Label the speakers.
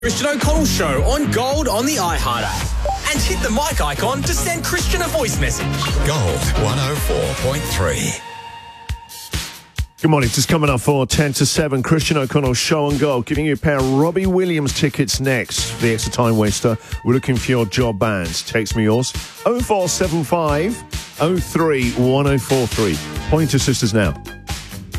Speaker 1: Christian O'Connell Show on Gold on the iHeart app. And hit the mic icon to send Christian a voice message.
Speaker 2: Gold 104.3.
Speaker 3: Good morning. Just coming up for 10 to 7, Christian O'Connell Show on Gold, giving you a pair of Robbie Williams tickets next. The extra time waster. We're looking for your job bands. Text me yours. 0475 03 1043. Pointer Sisters now.